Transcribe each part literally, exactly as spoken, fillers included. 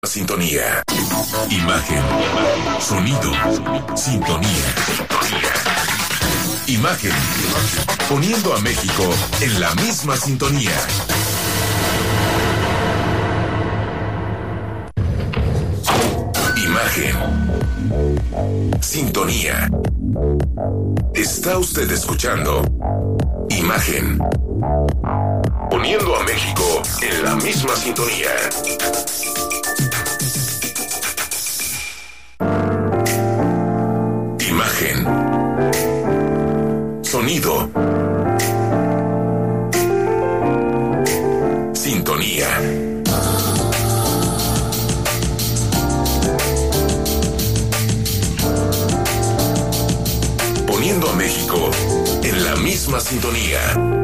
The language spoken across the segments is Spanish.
Sintonía. Imagen. Sonido. Sintonía. Imagen. Poniendo a México en la misma sintonía. Imagen. Sintonía. Está usted escuchando Imagen. Poniendo a México en la misma sintonía. Imagen. Sonido. Sintonía. Poniendo a México en la misma sintonía.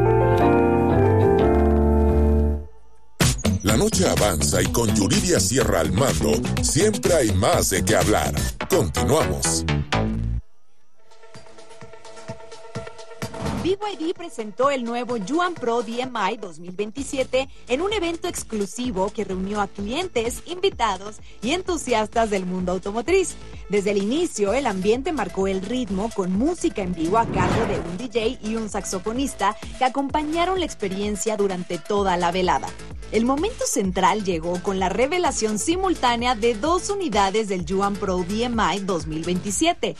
La noche avanza y con Yuridia Sierra al mando, siempre hay más de qué hablar. Continuamos. B Y D presentó el nuevo Yuan Pro D M I dos mil veintisiete en un evento exclusivo que reunió a clientes, invitados y entusiastas del mundo automotriz. Desde el inicio, el ambiente marcó el ritmo con música en vivo a cargo de un D J y un saxofonista que acompañaron la experiencia durante toda la velada. El momento central llegó con la revelación simultánea de dos unidades del Yuan Pro D M I dos mil veintisiete.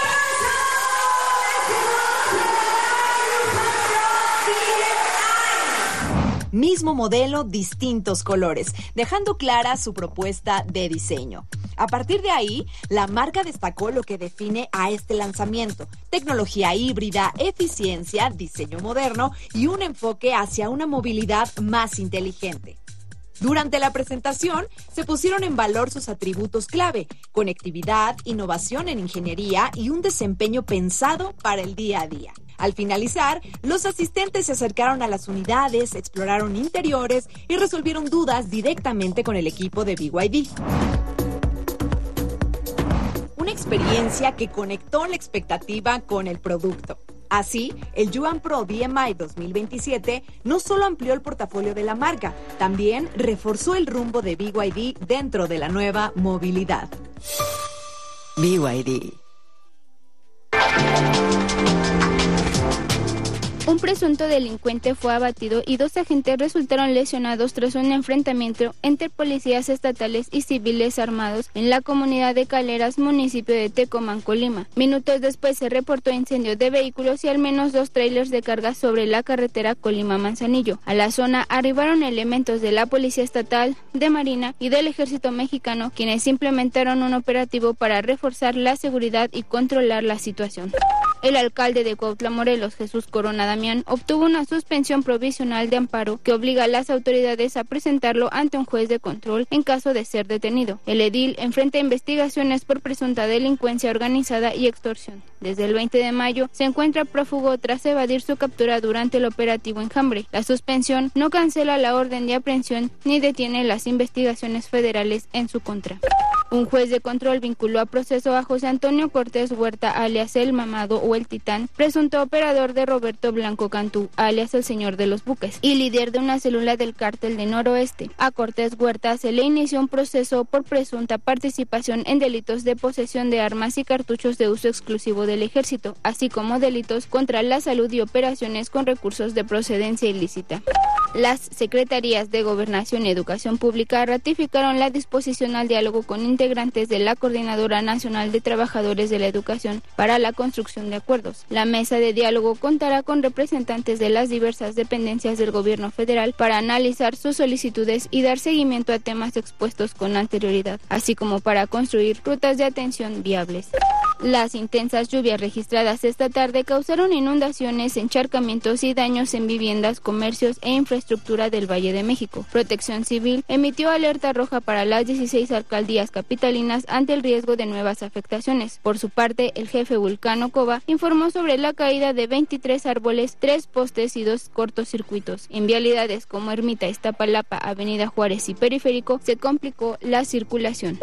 Mismo modelo, distintos colores, dejando clara su propuesta de diseño. A partir de ahí, la marca destacó lo que define a este lanzamiento: tecnología híbrida, eficiencia, diseño moderno y un enfoque hacia una movilidad más inteligente. Durante la presentación, se pusieron en valor sus atributos clave: conectividad, innovación en ingeniería y un desempeño pensado para el día a día. Al finalizar, los asistentes se acercaron a las unidades, exploraron interiores y resolvieron dudas directamente con el equipo de B Y D. Una experiencia que conectó la expectativa con el producto. Así, el Yuan Pro D M I dos mil veintisiete no solo amplió el portafolio de la marca, también reforzó el rumbo de B Y D dentro de la nueva movilidad. B Y D. Un presunto delincuente fue abatido y dos agentes resultaron lesionados tras un enfrentamiento entre policías estatales y civiles armados en la comunidad de Caleras, municipio de Tecomán, Colima. Minutos después se reportó incendio de vehículos y al menos dos trailers de carga sobre la carretera Colima-Manzanillo. A la zona arribaron elementos de la Policía Estatal, de Marina y del Ejército Mexicano, quienes implementaron un operativo para reforzar la seguridad y controlar la situación. El alcalde de Cuautla, Morelos, Jesús Corona Damián, obtuvo una suspensión provisional de amparo que obliga a las autoridades a presentarlo ante un juez de control en caso de ser detenido. El edil enfrenta investigaciones por presunta delincuencia organizada y extorsión. Desde el veinte de mayo se encuentra prófugo tras evadir su captura durante el operativo Enjambre. La suspensión no cancela la orden de aprehensión ni detiene las investigaciones federales en su contra. Un juez de control vinculó a proceso a José Antonio Cortés Huerta, alias El Mamado o El Titán, presunto operador de Roberto Blanco Cantú, alias El Señor de los Buques, y líder de una célula del cártel de Noroeste. A Cortés Huerta se le inició un proceso por presunta participación en delitos de posesión de armas y cartuchos de uso exclusivo del Ejército, así como delitos contra la salud y operaciones con recursos de procedencia ilícita. Las Secretarías de Gobernación y Educación Pública ratificaron la disposición al diálogo con integrantes de la Coordinadora Nacional de Trabajadores de la Educación para la construcción de acuerdos. La mesa de diálogo contará con representantes de las diversas dependencias del gobierno federal para analizar sus solicitudes y dar seguimiento a temas expuestos con anterioridad, así como para construir rutas de atención viables. Las intensas lluvias registradas esta tarde causaron inundaciones, encharcamientos y daños en viviendas, comercios e infraestructura del Valle de México. Protección Civil emitió alerta roja para las dieciséis alcaldías capitalinas ante el riesgo de nuevas afectaciones. Por su parte, el jefe Vulcano Cova informó sobre la caída de veintitrés árboles, tres postes y dos cortocircuitos. En vialidades como Ermita, Iztapalapa, Avenida Juárez y Periférico se complicó la circulación.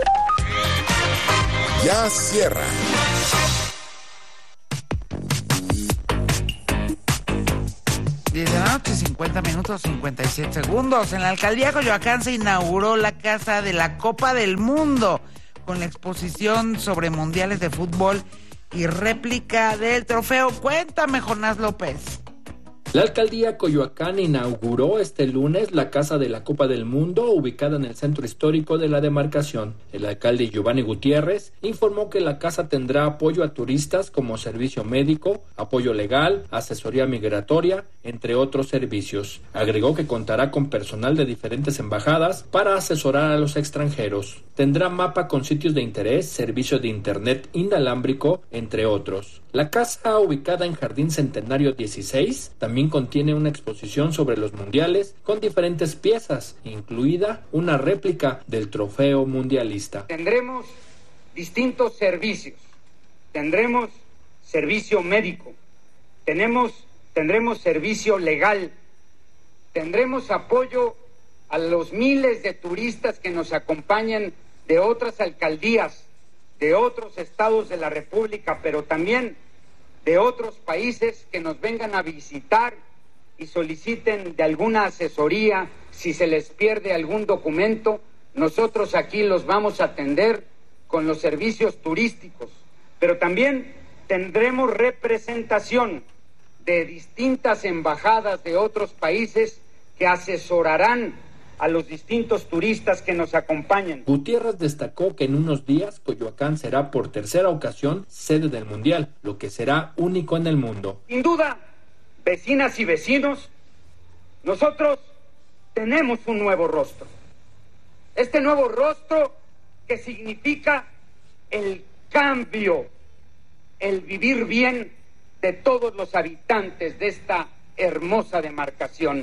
Ya cierra. B diez de la noche, cincuenta minutos, cincuenta y siete segundos. En la alcaldía de Coyoacán se inauguró la Casa de la Copa del Mundo con la exposición sobre mundiales de fútbol y réplica del trofeo. Cuéntame, Jonás López. La alcaldía Coyoacán inauguró este lunes la Casa de la Copa del Mundo, ubicada en el centro histórico de la demarcación. El alcalde Giovanni Gutiérrez informó que la casa tendrá apoyo a turistas como servicio médico, apoyo legal, asesoría migratoria, entre otros servicios. Agregó que contará con personal de diferentes embajadas para asesorar a los extranjeros. Tendrá mapa con sitios de interés, servicio de internet inalámbrico, entre otros. La casa, ubicada en Jardín Centenario dieciséis, también contiene una exposición sobre los mundiales con diferentes piezas, incluida una réplica del trofeo mundialista. Tendremos distintos servicios, tendremos servicio médico, tenemos, tendremos servicio legal, tendremos apoyo a los miles de turistas que nos acompañan de otras alcaldías, de otros estados de la República, pero también de otros países que nos vengan a visitar y soliciten de alguna asesoría, si se les pierde algún documento, nosotros aquí los vamos a atender con los servicios turísticos, pero también tendremos representación de distintas embajadas de otros países que asesorarán a los distintos turistas que nos acompañan. Gutiérrez destacó que en unos días Coyoacán será por tercera ocasión sede del Mundial, lo que será único en el mundo. Sin duda, vecinas y vecinos, nosotros tenemos un nuevo rostro. Este nuevo rostro que significa el cambio, el vivir bien de todos los habitantes de esta hermosa demarcación.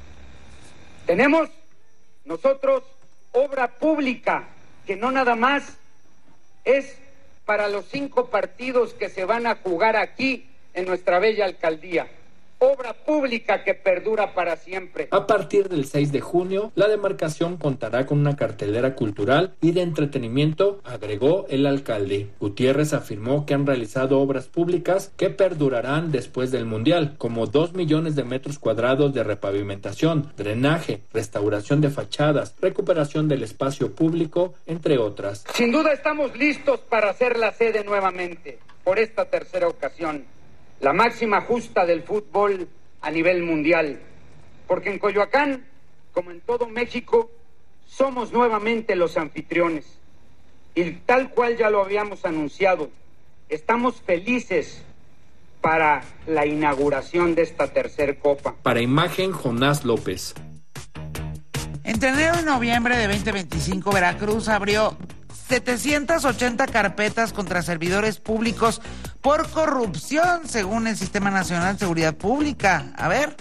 Tenemos nosotros obra pública que no nada más es para los cinco partidos que se van a jugar aquí en nuestra bella alcaldía. Obra pública que perdura para siempre. A partir del seis de junio, la demarcación contará con una cartelera cultural y de entretenimiento, agregó el alcalde. Gutiérrez afirmó que han realizado obras públicas que perdurarán después del Mundial, como dos millones de metros cuadrados de repavimentación, drenaje, restauración de fachadas, recuperación del espacio público, entre otras. Sin duda estamos listos para hacer la sede nuevamente, por esta tercera ocasión. La máxima justa del fútbol a nivel mundial, porque en Coyoacán, como en todo México, somos nuevamente los anfitriones, y tal cual ya lo habíamos anunciado, estamos felices para la inauguración de esta tercer copa. Para Imagen, Jonás López. Entre enero y noviembre de veinte veinticinco, Veracruz abrió setecientas ochenta carpetas contra servidores públicos por corrupción, según el Sistema Nacional de Seguridad Pública. A ver.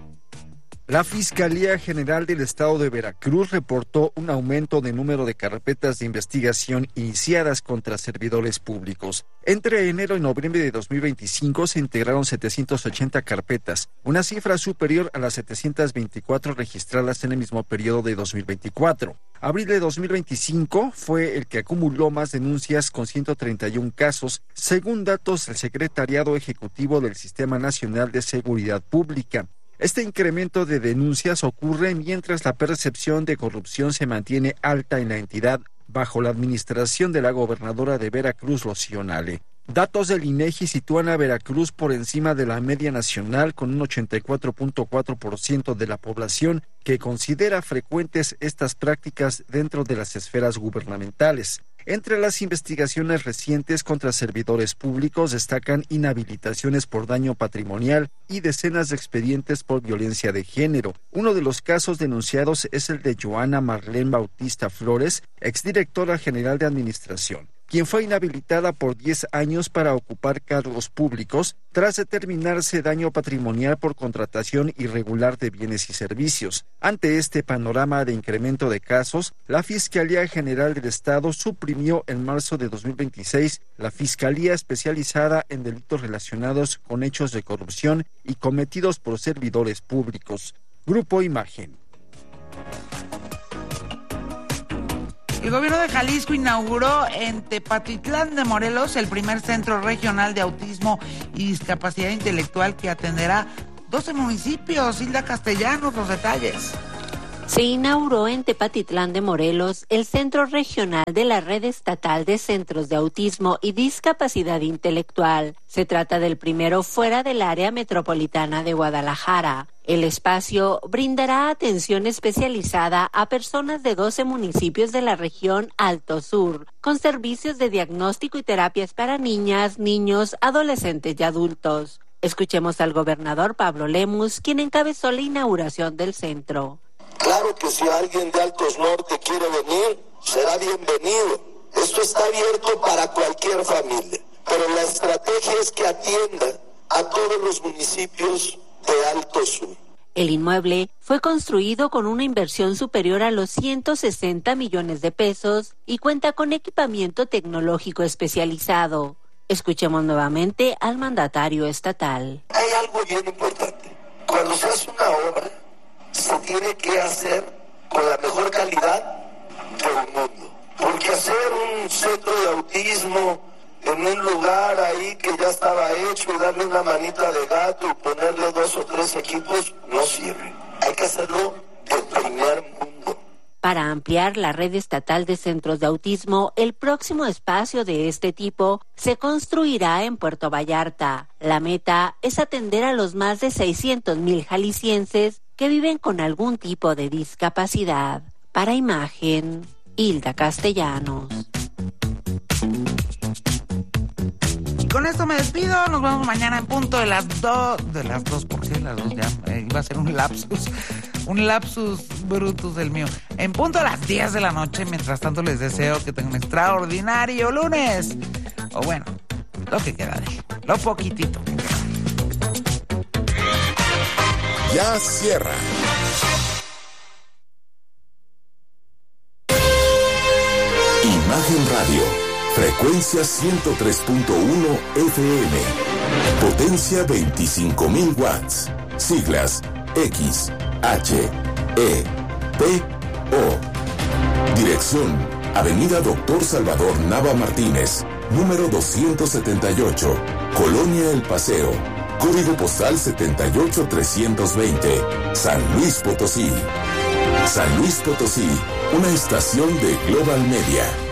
La Fiscalía General del Estado de Veracruz reportó un aumento de número de carpetas de investigación iniciadas contra servidores públicos. Entre enero y noviembre de dos mil veinticinco se integraron setecientas ochenta carpetas, una cifra superior a las setecientas veinticuatro registradas en el mismo periodo de dos mil veinticuatro. Abril de dos mil veinticinco fue el que acumuló más denuncias con ciento treinta y uno casos, según datos del Secretariado Ejecutivo del Sistema Nacional de Seguridad Pública. Este incremento de denuncias ocurre mientras la percepción de corrupción se mantiene alta en la entidad bajo la administración de la gobernadora de Veracruz, Rocío Nale. Datos del INEGI sitúan a Veracruz por encima de la media nacional con un ochenta y cuatro punto cuatro por ciento de la población que considera frecuentes estas prácticas dentro de las esferas gubernamentales. Entre las investigaciones recientes contra servidores públicos destacan inhabilitaciones por daño patrimonial y decenas de expedientes por violencia de género. Uno de los casos denunciados es el de Joana Marlene Bautista Flores, exdirectora general de Administración, quien fue inhabilitada por diez años para ocupar cargos públicos tras determinarse daño patrimonial por contratación irregular de bienes y servicios. Ante este panorama de incremento de casos, la Fiscalía General del Estado suprimió en marzo de dos mil veintiséis la Fiscalía Especializada en Delitos Relacionados con Hechos de Corrupción y cometidos por servidores públicos. Grupo Imagen. El gobierno de Jalisco inauguró en Tepatitlán de Morelos el primer centro regional de autismo y discapacidad intelectual que atenderá doce municipios. Hilda Castellanos, los detalles. Se inauguró en Tepatitlán de Morelos el Centro Regional de la Red Estatal de Centros de Autismo y Discapacidad Intelectual. Se trata del primero fuera del área metropolitana de Guadalajara. El espacio brindará atención especializada a personas de doce municipios de la región Alto Sur, con servicios de diagnóstico y terapias para niñas, niños, adolescentes y adultos. Escuchemos al gobernador Pablo Lemus, quien encabezó la inauguración del centro. Claro que si alguien de Altos Norte quiere venir, será bienvenido. Esto está abierto para cualquier familia, pero la estrategia es que atienda a todos los municipios de Alto Sur. El inmueble fue construido con una inversión superior a los ciento sesenta millones de pesos y cuenta con equipamiento tecnológico especializado. Escuchemos nuevamente al mandatario estatal. Hay algo bien importante. Cuando se hace una obra, se tiene que hacer con la mejor calidad del mundo. Porque hacer un centro de autismo en un lugar ahí que ya estaba hecho y darle una manita de gato y ponerle dos o tres equipos no sirve. Hay que hacerlo del primer mundo. Para ampliar la red estatal de centros de autismo, el próximo espacio de este tipo se construirá en Puerto Vallarta. La meta es atender a los más de seiscientos mil jaliscienses que viven con algún tipo de discapacidad. Para Imagen, Hilda Castellanos. Y con esto me despido. Nos vemos mañana en punto de las dos. De las dos, ¿por qué las dos? Ya eh, iba a ser un lapsus. Un lapsus brutus del mío. En punto de las diez de la noche. Mientras tanto, les deseo que tengan un extraordinario lunes. O bueno, lo que queda de él. Lo poquitito que queda. Ya cierra. Imagen Radio, frecuencia ciento tres punto uno F M, potencia veinticinco mil watts, siglas X, H, E, P, O. Dirección, Avenida Doctor Salvador Nava Martínez, número doscientos setenta y ocho, Colonia El Paseo. Código postal setenta y ocho trescientos veinte, San Luis Potosí. San Luis Potosí, una estación de Global Media.